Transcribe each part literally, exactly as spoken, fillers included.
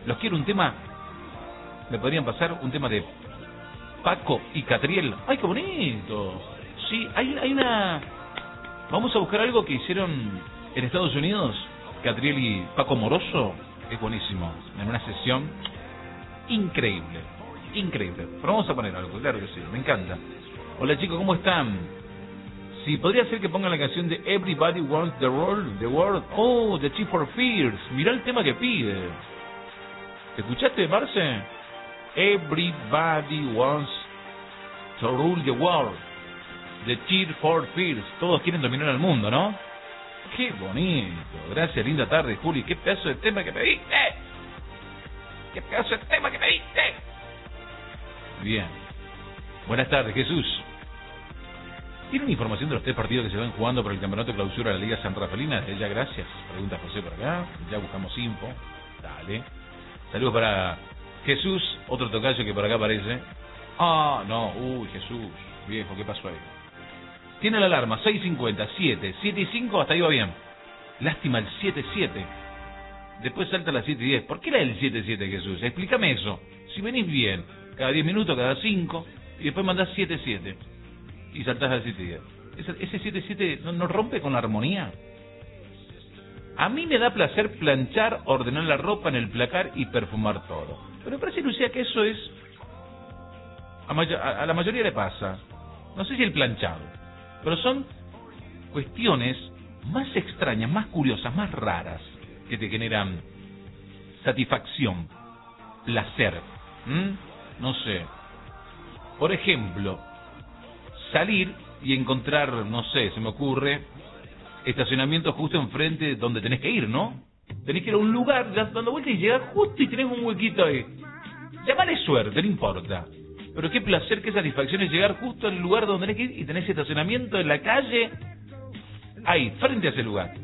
Los quiero un tema. ¿Me podrían pasar un tema de Paco y Catriel? ¡Ay, qué bonito! Sí, hay, hay una... Vamos a buscar algo que hicieron en Estados Unidos, Catriel y Paco Moroso. Es buenísimo. En una sesión increíble. Increíble. Pero vamos a poner algo, claro que sí. Me encanta. Hola chicos, ¿cómo están? Sí, podría ser que pongan la canción de Everybody Wants the World. The World. Oh, The Chief for Fears. Mirá el tema que pide. ¿Te escuchaste, Marce? Everybody Wants to Rule the World. The Cheer for Fears. Todos quieren dominar el mundo, ¿no? Qué bonito. Gracias, linda tarde, Juli. Qué pedazo de tema que pediste. Qué pedazo de tema que pediste. Bien. Buenas tardes, Jesús. ¿Tienen información de los tres partidos que se van jugando por el campeonato de clausura de la Liga San Rafaelina? Desde ya, gracias. Pregunta José por acá. Ya buscamos info. Dale. Saludos para Jesús, otro tocayo que por acá aparece. Ah, no. Uy, Jesús. Viejo, ¿qué pasó ahí? Tiene la alarma seis cincuenta, siete, siete y cinco, hasta ahí va bien. Lástima el siete siete. Después salta la siete y diez. ¿Por qué la del siete siete, Jesús? Explícame eso. Si venís bien, cada diez minutos, cada cinco, y después mandás siete siete. Y saltás al siete diez. Ese, ese siete siete no, no rompe con la armonía. A mí me da placer planchar, ordenar la ropa en el placar y perfumar todo. Pero me parece, Lucía, que eso es... A, mayo, a, a la mayoría le pasa. No sé si el planchado. Pero son cuestiones más extrañas, más curiosas, más raras, que te generan satisfacción, placer. ¿Mm? No sé. Por ejemplo, salir y encontrar, no sé, se me ocurre, estacionamiento justo enfrente de donde tenés que ir, ¿no? Tenés que ir a un lugar, ya dando vueltas y llegar justo y tenés un huequito ahí. Llamale suerte, no importa. Pero qué placer, qué satisfacción es llegar justo al lugar donde tenés que ir y tenés estacionamiento en la calle, ahí, frente a ese lugar.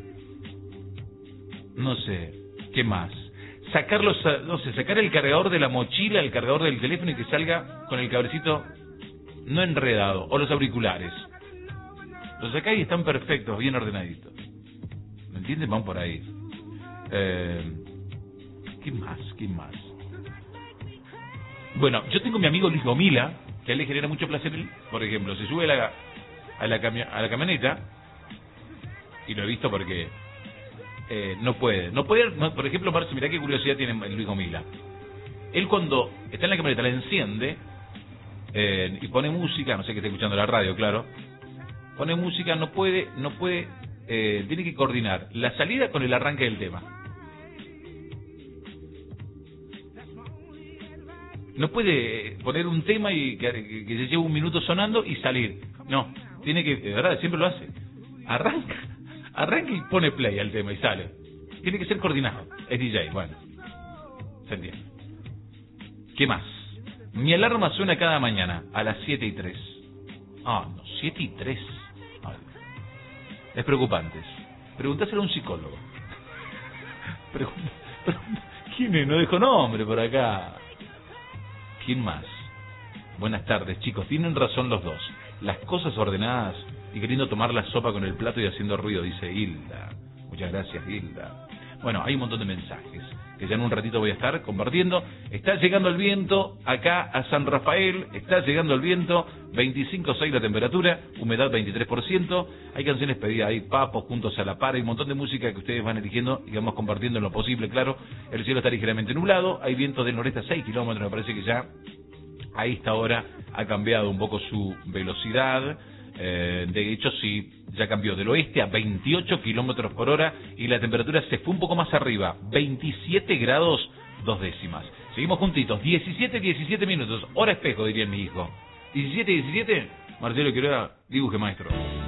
No sé, ¿qué más? Sacar los, no sé, sacar el cargador de la mochila, el cargador del teléfono y que salga con el cablecito no enredado, o los auriculares. Los sacás y están perfectos, bien ordenaditos. ¿Me entiendes? Van por ahí. Eh, ¿Qué más? ¿Qué más? Bueno, yo tengo mi amigo Luis Gomila, que a él le genera mucho placer. Por ejemplo, se sube a la, a la, cami a la camioneta, y lo he visto porque eh, no puede. No puede, no, por ejemplo, Marcio, mirá qué curiosidad tiene Luis Gomila. Él cuando está en la camioneta la enciende eh, y pone música, no sé que esté escuchando la radio, claro. Pone música, no puede, no puede, eh, tiene que coordinar la salida con el arranque del tema. No puede poner un tema y que, que, que se lleve un minuto sonando y salir. No, tiene que, de verdad, siempre lo hace. Arranca, arranca y pone play al tema y sale. Tiene que ser coordinado. Es D J, bueno. Se entiende. ¿Qué más? Mi alarma suena cada mañana a las siete y tres. Ah, no, siete y tres. Ay. Es preocupante. Preguntáselo a un psicólogo. Pregunta, pregunta, ¿quién es? No dejó nombre por acá. ¿Quién más? Buenas tardes, chicos. Tienen razón los dos. Las cosas ordenadas y queriendo tomar la sopa con el plato y haciendo ruido, dice Hilda. Muchas gracias, Hilda. Bueno, hay un montón de mensajes que ya en un ratito voy a estar compartiendo. Está llegando el viento acá a San Rafael. Está llegando el viento. veinticinco punto seis la temperatura. Humedad veintitrés por ciento. Hay canciones pedidas ahí, Papos, Juntos a la Par. Hay un montón de música que ustedes van eligiendo y vamos compartiendo en lo posible, claro. El cielo está ligeramente nublado. Hay viento del noreste a seis kilómetros. Me parece que ya a esta hora ha cambiado un poco su velocidad. Eh, de hecho, sí, ya cambió del oeste a veintiocho kilómetros por hora y la temperatura se fue un poco más arriba, veintisiete grados dos décimas. Seguimos juntitos, diecisiete, diecisiete minutos, hora espejo, diría mi hijo. diecisiete, diecisiete, Marcelo Quiroga, dibuje maestro.